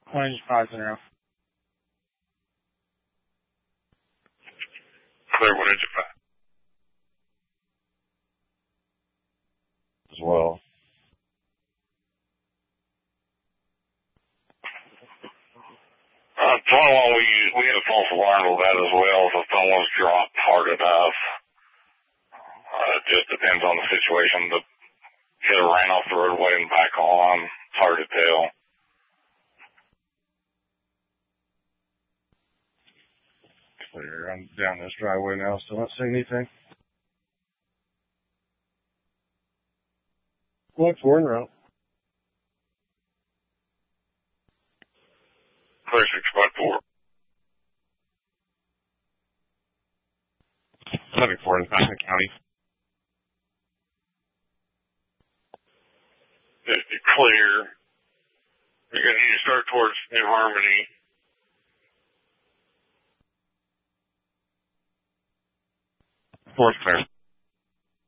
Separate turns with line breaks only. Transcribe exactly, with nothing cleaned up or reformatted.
Orange five zero.
Clear, what did you find?
As well.
Uh, twenty-one, we use, we had a false alarm with that as well, so if someone's dropped hard enough. Uh, it just depends on the situation. The kid ran off the roadway and back on. It's hard to tell.
Clear. I'm down this driveway now, still not seeing anything. Going four in route.
Clear six five four.
Seven four in Fashion County.
It's clear. You're going to need to start towards New Harmony.
Four's clear.